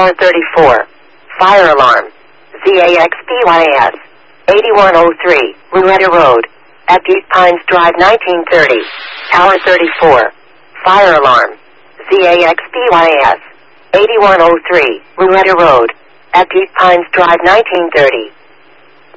Tower 34. Fire alarm. ZAXPYS. 8103, Ruetta Road. At Deep Pines Drive 1930. Tower 34. Fire alarm. ZAXPYS. 8103, Ruetta Road. At Deep Pines Drive 1930.